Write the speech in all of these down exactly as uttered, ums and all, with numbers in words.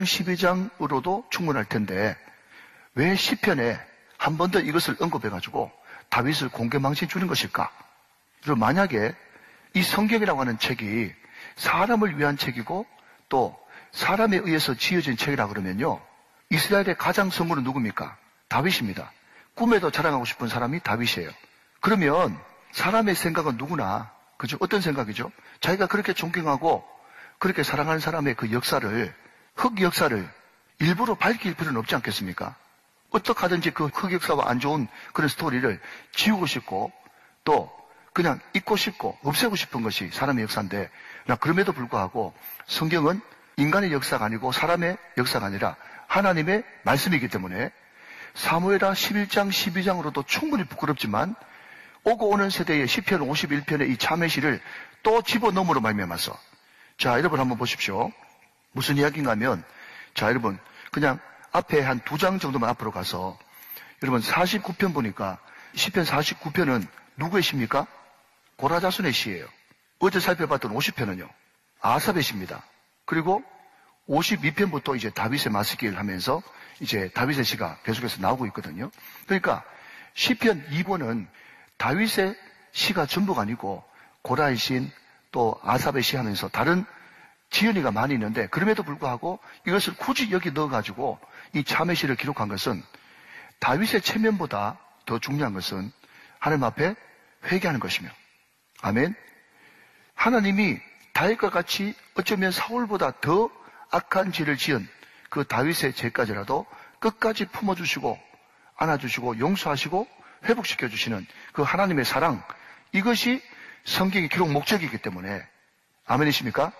십이 장으로도 충분할 텐데 왜 시편에 한 번 더 이것을 언급해가지고 다윗을 공개망신 주는 것일까? 그리고 만약에 이 성경이라고 하는 책이 사람을 위한 책이고 또 사람에 의해서 지어진 책이라 그러면요, 이스라엘의 가장 성물은 누굽니까? 다윗입니다. 꿈에도 자랑하고 싶은 사람이 다윗이에요. 그러면 사람의 생각은 누구나, 그죠? 어떤 생각이죠? 자기가 그렇게 존경하고 그렇게 사랑하는 사람의 그 역사를, 흑 역사를 일부러 밝힐 필요는 없지 않겠습니까? 어떻게 하든지 그 흑 역사와 안 좋은 그런 스토리를 지우고 싶고 또 그냥 잊고 싶고 없애고 싶은 것이 사람의 역사인데, 그럼에도 불구하고 성경은 인간의 역사가 아니고 사람의 역사가 아니라 하나님의 말씀이기 때문에 사무엘하 십일 장, 십이 장으로도 충분히 부끄럽지만 오고 오는 세대의 시편 오십일 편의 이 참회 시를 또 집어넣음으로 말미암아서, 자, 여러분 한번 보십시오. 무슨 이야기인가 하면, 자, 여러분 그냥 앞에 한 두 장 정도만 앞으로 가서 여러분 사십구 편 보니까 시편 사십구 편은 누구의 시입니까? 고라자손의 시예요. 어제 살펴봤던 오십 편은요, 아삽의 시입니다. 그리고 오십이 편부터 이제 다윗의 맞서기를 하면서 이제 다윗의 시가 계속해서 나오고 있거든요. 그러니까 시편 이 권은 다윗의 시가 전부가 아니고 고라의 시인 또 아삽의 시 하면서 다른 지연이가 많이 있는데, 그럼에도 불구하고 이것을 굳이 여기 넣어가지고 이 참회 시를 기록한 것은 다윗의 체면보다 더 중요한 것은 하나님 앞에 회개하는 것이며, 아멘. 하나님이 다윗과 같이 어쩌면 사울보다 더 악한 죄를 지은 그 다윗의 죄까지라도 끝까지 품어주시고 안아주시고 용서하시고 회복시켜주시는 그 하나님의 사랑, 이것이 성경의 기록 목적이기 때문에, 아멘이십니까?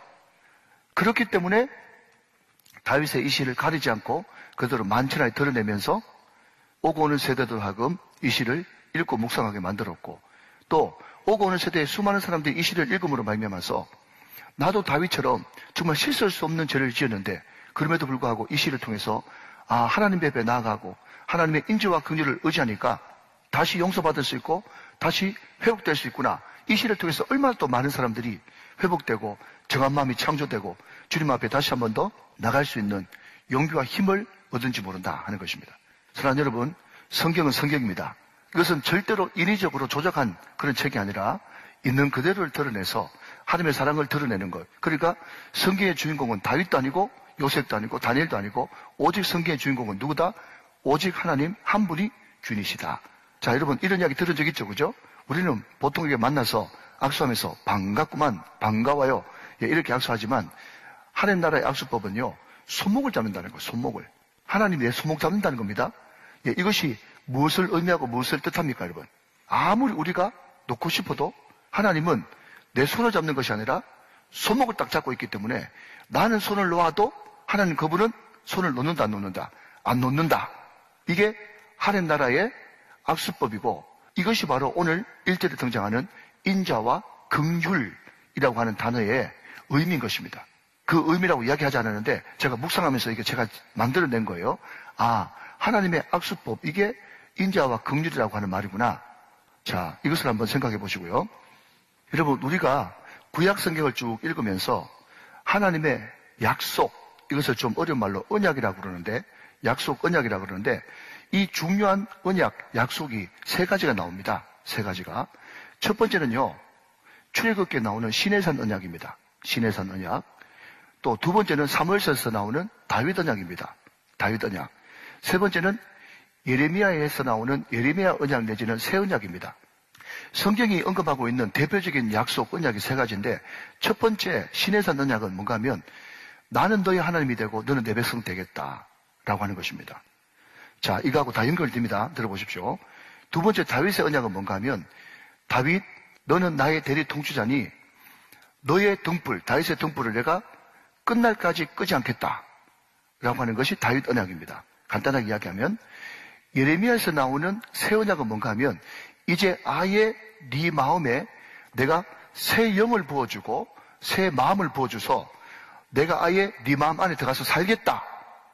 그렇기 때문에 다윗의 이 시를 가리지 않고 그대로 만천하에 드러내면서 오고 오는 세대들 하금 이 시를 읽고 묵상하게 만들었고, 또 오고 오는 세대의 수많은 사람들이 이 시를 읽음으로 말미암아서 나도 다윗처럼 정말 실수할 수 없는 죄를 지었는데 그럼에도 불구하고 이 시를 통해서 아, 하나님 앞에 나아가고 하나님의 인지와 긍휼을 의지하니까 다시 용서받을 수 있고 다시 회복될 수 있구나. 이 시를 통해서 얼마나 또 많은 사람들이 회복되고 정한 마음이 창조되고 주님 앞에 다시 한 번 더 나갈 수 있는 용기와 힘을 얻은지 모른다 하는 것입니다. 사랑하는 여러분, 성경은 성경입니다. 이것은 절대로 인위적으로 조작한 그런 책이 아니라 있는 그대로를 드러내서 하나님의 사랑을 드러내는 것. 그러니까 성경의 주인공은 다윗도 아니고 요셉도 아니고 다니엘도 아니고 오직 성경의 주인공은 누구다? 오직 하나님 한 분이 주인이시다. 자, 여러분 이런 이야기 들은 적 있죠, 그죠? 우리는 보통 이렇게 만나서 악수하면서 반갑구만, 반가워요, 예, 이렇게 악수하지만 하나님 나라의 악수법은요, 손목을 잡는다는 거예요. 손목을. 하나님이 내 손목 잡는다는 겁니다. 예, 이것이 무엇을 의미하고 무엇을 뜻합니까, 여러분? 아무리 우리가 놓고 싶어도 하나님은 내 손을 잡는 것이 아니라 손목을 딱 잡고 있기 때문에 나는 손을 놓아도 하나님 그분은 손을 놓는다, 안 놓는다? 안 놓는다. 이게 하나님 나라의 악수법이고, 이것이 바로 오늘 일 절에 등장하는 인자와 긍휼이라고 하는 단어의 의미인 것입니다. 그 의미라고 이야기하지 않았는데 제가 묵상하면서 이게 제가 만들어낸 거예요. 아, 하나님의 악수법, 이게 인자와 긍휼이라고 하는 말이구나. 자, 이것을 한번 생각해 보시고요. 여러분, 우리가 구약 성경을 쭉 읽으면서 하나님의 약속, 이것을 좀 어려운 말로 언약이라고 그러는데, 약속 언약이라고 그러는데, 이 중요한 언약, 약속이 세 가지가 나옵니다. 세 가지가. 첫 번째는요, 출애굽기에 나오는 시내산 언약입니다. 시내산 언약. 또 두 번째는 사무엘서에서 나오는 다윗 언약입니다. 다윗 언약. 세 번째는 예레미야에서 나오는 예레미야 언약 내지는 새 언약입니다. 성경이 언급하고 있는 대표적인 약속 언약이 세 가지인데, 첫 번째 시내산 언약은 뭔가 하면 나는 너희 하나님이 되고 너는 내 백성 되겠다라고 하는 것입니다. 자, 이거하고 다 연결됩니다. 들어보십시오. 두 번째 다윗의 언약은 뭔가 하면 다윗, 너는 나의 대리 통치자니 너의 등불, 다윗의 등불을 내가 끝날까지 끄지 않겠다 라고 하는 것이 다윗 언약입니다. 간단하게 이야기하면 예레미야에서 나오는 새 언약은 뭔가 하면 이제 아예 네 마음에 내가 새 영을 부어주고 새 마음을 부어줘서 내가 아예 네 마음 안에 들어가서 살겠다.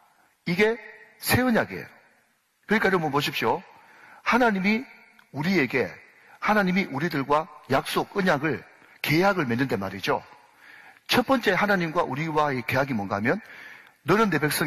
이게 새 언약이에요. 그러니까 여러분 보십시오. 하나님이 우리에게, 하나님이 우리들과 약속, 언약을, 계약을 맺는데 말이죠. 첫 번째 하나님과 우리와의 계약이 뭔가 하면 너는 내 백성이